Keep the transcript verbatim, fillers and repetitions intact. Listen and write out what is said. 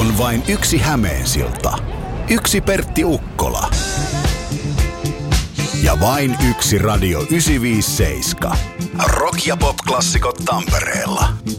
On vain yksi Hämeensilta, yksi Pertti Ukkola ja vain yksi Radio yhdeksänsataaviisikymmentäseitsemän. Rock- ja pop-klassikot Tampereella.